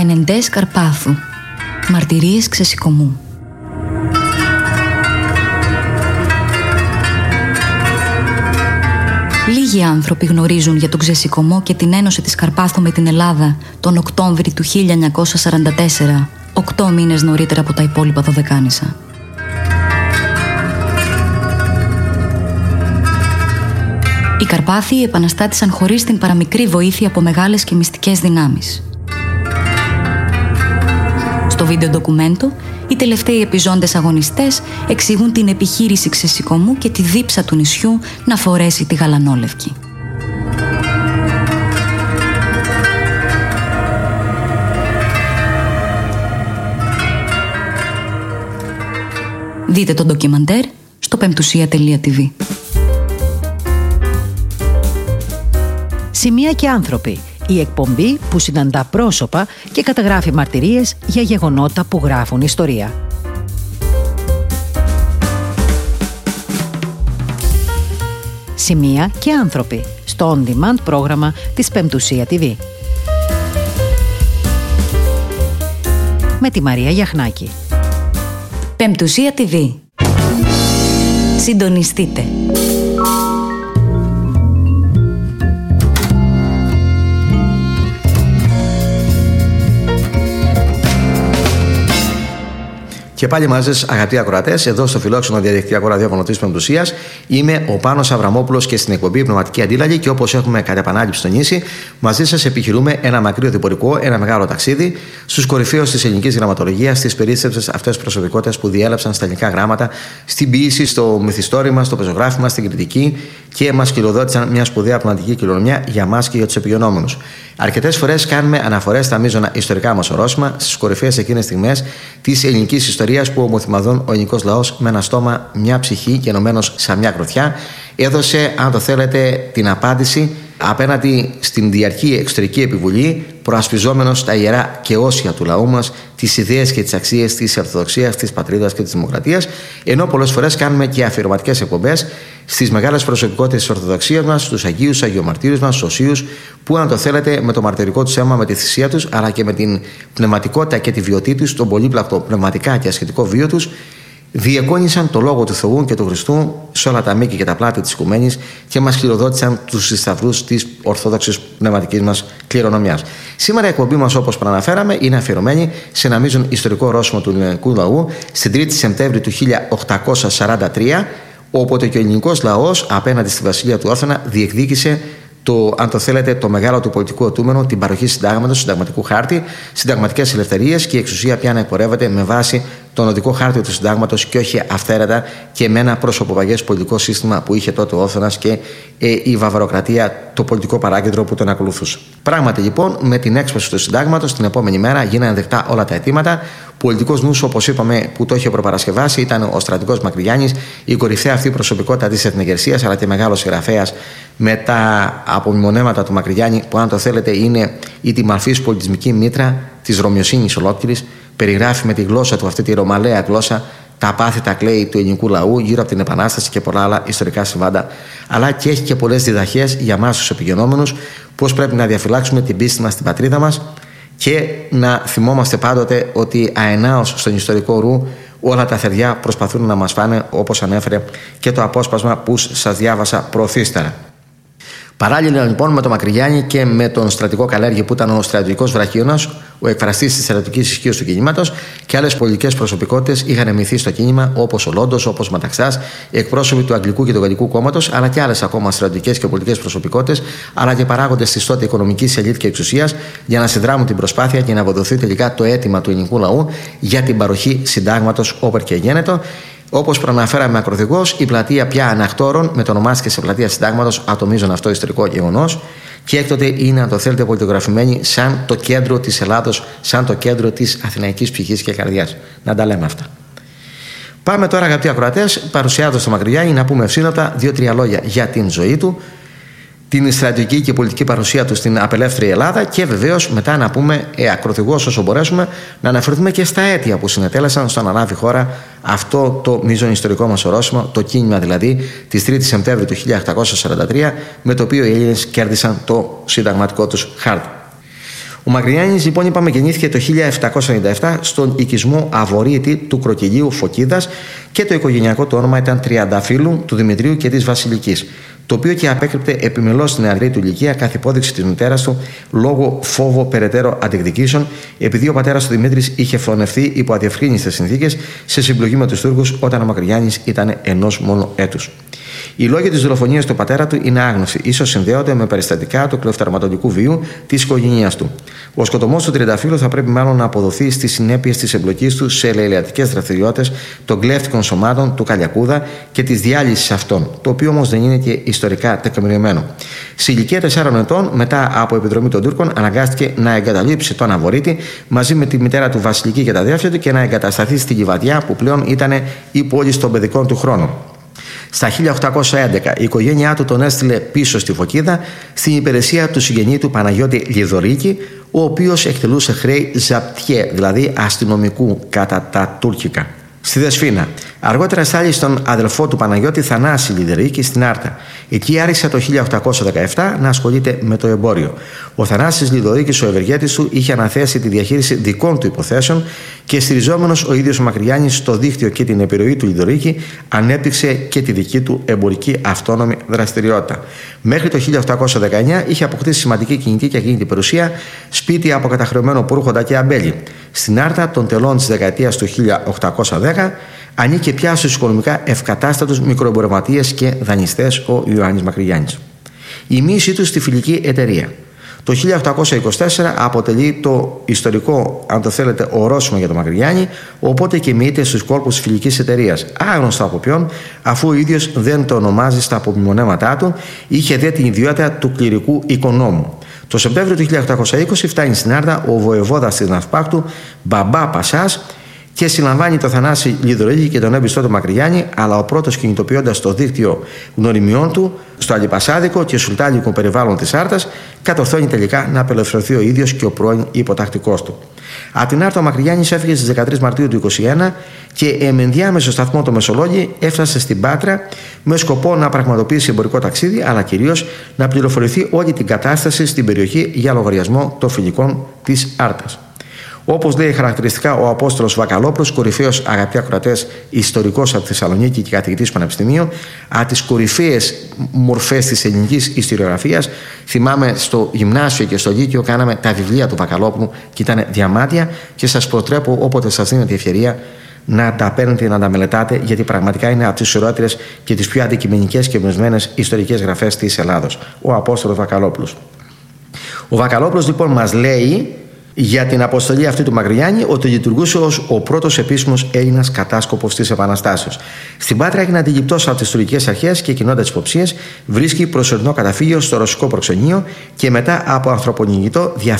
Μενεντές Καρπάθου. Μαρτυρίες ξεσηκωμού. Λίγοι άνθρωποι γνωρίζουν για τον ξεσηκωμό και την ένωση της Καρπάθου με την Ελλάδα τον Οκτώβρη του 1944, 8 μήνες νωρίτερα από τα υπόλοιπα Δωδεκάνησα. Οι Καρπάθοι επαναστάτησαν χωρίς την παραμικρή βοήθεια από μεγάλες και μυστικές δυνάμεις. Στο βίντεο ντοκουμέντο, οι τελευταίοι επιζώντες αγωνιστές εξηγούν την επιχείρηση ξεσηκωμού και τη δίψα του νησιού να φορέσει τη γαλανόλευκη. Δείτε το ντοκιμαντέρ στο πεμπτουσία.tv. Σημεία και άνθρωποι. Η εκπομπή που συναντά πρόσωπα και καταγράφει μαρτυρίες για γεγονότα που γράφουν ιστορία. Σημεία και άνθρωποι. Στο on-demand πρόγραμμα της Πεμπτουσία TV. Με τη Μαρία Γιαχνάκη. Πεμπτουσία TV. Συντονιστείτε. Και πάλι μαζί σας, αγαπητοί ακροατές, εδώ στο φιλόξενο διαδικτυακό ραδιόφωνο της Πεμπτουσίας. Είμαι ο Πάνος Αβραμόπουλος και στην εκπομπή Πνευματική Αντίλαλη. Και όπως έχουμε κατά επανάληψη τονίσει, μαζί σας επιχειρούμε ένα μακρύ οδηπορικό, ένα μεγάλο ταξίδι στους κορυφαίους της ελληνικής γραμματολογίας, στις περίστευσες αυτές προσωπικότητες που διέλεψαν στα ελληνικά γράμματα, στην ποίηση, στο μυθιστόρημα, στο πεζογράφημα, στην κριτική και μας κληροδότησαν μια σπουδαία πνευματική κληρονομιά για μας και για τους επιγειωνόμενους. Αρκετές φορές κάνουμε αναφορές στα μείζωνα ιστορικά μας ορόσημα, στις κορυφαίες εκείνες στιγμές της ελληνικής ιστορίας που ομοθυμαδών ο ελληνικός λαός με ένα στόμα, μια ψυχή και ενωμένος σε μια κροθιά έδωσε, αν το θέλετε, την απάντηση απέναντι στην διαρκή εξωτερική επιβολή, προασπιζόμενος τα ιερά και όσια του λαού μας, τις ιδέες και τις αξίες της Ορθοδοξίας, της πατρίδας και της Δημοκρατίας, ενώ πολλές φορές κάνουμε και αφιερωματικές εκπομπές στις μεγάλες προσωπικότητες της Ορθοδοξίας μας, στους Αγίους, Αγιομαρτύρους μας, στους Οσίους, που, αν το θέλετε, με το μαρτυρικό τους αίμα, με τη θυσία τους, αλλά και με την πνευματικότητα και τη βιωτή τους, τον πολύπλακτο πνευματικά και ασχετικό βίο τους, διεκόνησαν το λόγο του Θεού και του Χριστού σε όλα τα μήκη και τα πλάτη της οικουμένης και μας κληροδότησαν τους θησαυρούς της ορθόδοξης πνευματικής μας κληρονομιάς. Σήμερα η εκπομπή μας, όπως προαναφέραμε, είναι αφιερωμένη σε ένα μείζον ιστορικό ορόσημο του ελληνικού λαού στην 3η Σεπτέμβρη του 1843, όποτε και ο ελληνικός λαός απέναντι στη βασιλεία του Όθωνα διεκδίκησε αν το θέλετε, το μεγάλο του πολιτικό αιτούμενο, την παροχή συντάγματος, συνταγματικού χάρτη, συνταγματικές ελευθερίες και η εξουσία πια να εκπορεύεται με βάση τον οδικό χάρτη του συντάγματος και όχι αυθαίρετα και με ένα προσωποπαγές πολιτικό σύστημα που είχε τότε ο Όθωνας και η Βαβαροκρατία, το πολιτικό παράκεντρο που τον ακολουθούσε. Πράγματι λοιπόν, με την έξπαση του συντάγματος, την επόμενη μέρα γίνανε δεκτά όλα τα αιτήματα. Πολιτικός νους, όπως είπαμε, που το είχε προπαρασκευάσει ήταν ο στρατηγός Μακρυγιάννης, η κορυφαία αυτή προσωπικότητα της εθνικεργασίας, αλλά και μεγάλος συγγραφέας με τα απομνημονέματα του Μακρυγιάννη, που, αν το θέλετε, είναι η τιμαρφής πολιτισμική μήτρα της Ρωμιοσύνης ολόκληρης. Περιγράφει με τη γλώσσα του, αυτή τη ρωμαλαία γλώσσα, τα πάθη, τα κλαίη του ελληνικού λαού γύρω από την Επανάσταση και πολλά άλλα ιστορικά συμβάντα. Αλλά και έχει και πολλές διδαχές για εμάς τους επιγειωνόμενους, πώς πρέπει να διαφυλάξουμε την πίστη μας στην πατρίδα μας και να θυμόμαστε πάντοτε ότι αενάως στον ιστορικό ρου όλα τα θεριά προσπαθούν να μας φάνε, όπως ανέφερε και το απόσπασμα που σας διάβασα προωθήστερα. Παράλληλα λοιπόν με τον Μακρυγιάννη και με τον στρατηγό Καλέργη, που ήταν ο στρατηγικός βραχίωνας, ο εκφραστής της στρατιωτικής ισχύως του κινήματος, και άλλες πολιτικές προσωπικότητες είχαν εμμυθεί στο κίνημα, όπως ο Λόντος, όπως Ματαξάς, οι εκπρόσωποι του Αγγλικού και του Γαλλικού κόμματος, αλλά και άλλες ακόμα στρατιωτικές και πολιτικές προσωπικότητες, αλλά και παράγοντες της τότε οικονομικής ελίτ και εξουσίας, για να συνδράμουν την προσπάθεια και να αποδοθεί τελικά το αίτημα του ελληνικού λαού για την παροχή συντάγματος όπερ και γένετο. Όπως προαναφέραμε ακροθυγώς, η πλατεία πια αναχτώρων μετονομάστηκε σε πλατεία συντάγματος, ατομίζουν αυτό ιστορικό γεγονός, και έκτοτε είναι, αν το θέλετε, πολιτογραφημένη σαν το κέντρο της Ελλάδος, σαν το κέντρο της αθηναϊκής ψυχής και καρδιάς. Να τα λέμε αυτά. Πάμε τώρα, αγαπητοί ακροατές, παρουσιάζοντας τον Μακρυγιάννη, να πούμε ευσύνοπτα 2-3 λόγια για την ζωή του, την στρατηγική και πολιτική παρουσία του στην απελεύθερη Ελλάδα και βεβαίως μετά να πούμε ακροθυγώς όσο μπορέσουμε να αναφερθούμε και στα αίτια που συνετέλεσαν στο να λάβει χώρα αυτό το μείζον ιστορικό μας ορόσημο, το κίνημα δηλαδή της 3ης Σεπτέμβρη του 1843, με το οποίο οι Έλληνες κέρδισαν το συνταγματικό τους χάρτη. Ο Μακρυγιάννης, λοιπόν, είπαμε, γεννήθηκε το 1797 στον οικισμό Αβορίτη του Κροκυλίου Φωκίδας και το οικογενειακό του όνομα ήταν Τριανταφύλου, του Δημητρίου και της Βασιλικής, το οποίο και απέκρυπτε επιμελώς στην νεαρή του ηλικία καθ' υπόδειξη της μητέρας του λόγω φόβο περαιτέρω αντεκδικήσεων, επειδή ο πατέρας του Δημήτρης είχε φωνευτεί υπό αδιευκρίνιστες συνθήκες σε συμπλοκή με τους Τούρκους όταν ο Μακρυγιάννης ήταν ενός μόνο έτους. Οι λόγοι της δολοφονίας του πατέρα του είναι άγνωστοι, ίσως συνδέονται με περιστατικά του κλεφταρματολογικού βίου της οικογένειας του. Ο σκοτωμός του Τριανταφύλου θα πρέπει μάλλον να αποδοθεί στις συνέπειες της εμπλοκής του σε ελεηλατικές δραστηριότητες των κλέφτικων σωμάτων του Καλιακούδα και της διάλυσης αυτών, το οποίο όμως δεν είναι και ιστορικά τεκμηριωμένο. Σε ηλικία 4 ετών, μετά από επιδρομή των Τούρκων, αναγκάστηκε να εγκαταλείψει τον Αβορίτη μαζί με τη μητέρα του Βασιλική και τα αδέρφια του και να εγκατασταθεί στη Λιβαδιά, που πλέον ήταν η πόλη των παιδικών του χρόνων. Στα 1811 η οικογένειά του τον έστειλε πίσω στη Φωκίδα στην υπηρεσία του συγγενή του Παναγιώτη Λιδωρίκη, ο οποίος εκτελούσε χρέη ζαπτιέ, δηλαδή αστυνομικού κατά τα τουρκικά, στη Δεσφίνα. Αργότερα στάλει στον αδελφό του Παναγιώτη Θανάση Λιδωρίκη στην Άρτα. Εκεί άρχισε το 1817 να ασχολείται με το εμπόριο. Ο Θανάσης Λιδωρίκης, ο ευεργέτης του, είχε αναθέσει τη διαχείριση δικών του υποθέσεων και στηριζόμενος ο ίδιος ο Μακρυγιάννης στο δίκτυο και την επιρροή του Λιδωρίκη, ανέπτυξε και τη δική του εμπορική αυτόνομη δραστηριότητα. Μέχρι το 1819 είχε αποκτήσει σημαντική κινητή και ακίνητη περιουσία, σπίτι από καταχρεωμένο Πούρχοντα και Αμπέλη. Στην Άρτα των τελών της δεκαετίας του 1810 ανήκε πια στους οικονομικά ευκατάστατους μικροεμπορευματίες και δανειστές ο Ιωάννης Μακρυγιάννης. Η μοίησή του στη φιλική εταιρεία. Το 1824 αποτελεί το ιστορικό, αν το θέλετε, ορόσημο για τον Μακρυγιάννη, οπότε και μοιείται στους κόλπους της φιλικής εταιρείας. Άγνωστο από ποιον, αφού ο ίδιος δεν το ονομάζει στα απομνημονέματά του, είχε δε την ιδιότητα του κληρικού οικονόμου. Το Σεπτέμβριο του 1820 φτάνει στην Άρτα ο βοεβόδας της Ναυπάκτου, Μπαμπά Πασάς, και συλλαμβάνει τον Θανάση Λιδωρίκη και τον έμπιστό του Μακρυγιάννη, αλλά ο πρώτος, κινητοποιώντας το δίκτυο γνωριμιών του στο αλιπασάδικο και σουλτάλικο περιβάλλον της Άρτας, κατορθώνει τελικά να απελευθερωθεί ο ίδιος και ο πρώην υποτακτικός του. Από την Άρτα ο Μακρυγιάννης έφυγε στις 13 Μαρτίου του 1921 και με ενδιάμεσο σταθμό το Μεσολόγγι έφτασε στην Πάτρα με σκοπό να πραγματοποιήσει εμπορικό ταξίδι, αλλά κυρίως να πληροφορηθεί όλη την κατάσταση στην περιοχή για λογαριασμό των φιλικών της Άρτας. Όπως λέει χαρακτηριστικά ο Απόστολος Βακαλόπουλος, κορυφαίος, αγαπητοί ακροατές, ιστορικός από τη Θεσσαλονίκη και καθηγητής πανεπιστημίου, από τις κορυφαίες μορφές της ελληνικής ιστοριογραφίας. Θυμάμαι στο γυμνάσιο και στο λύκειο κάναμε τα βιβλία του Βακαλόπουλου και ήταν διαμάτια, και σας προτρέπω όποτε σας δίνετε ευκαιρία να τα παίρνετε, να τα μελετάτε, γιατί πραγματικά είναι από τις ισορρότερες και τις πιο αντικειμενικές και εμπνευσμένες ιστορικές γραφές της Ελλάδος. Ο Απόστολος Βακαλόπουλος. Ο Βακαλόπουλος λοιπόν μας λέει για την αποστολή αυτή του Μακρυγιάννη ότι λειτουργούσε ως ο πρώτος επίσημος Έλληνας κατάσκοπος της Επαναστάσεως. Στην Πάτρα έγινε αντιληπτός από τις τουρκικές αρχές και, κινώντας τις υποψίες, βρίσκει προσωρινό καταφύγιο στο ρωσικό προξενείο και μετά από ανθρωπονιγητό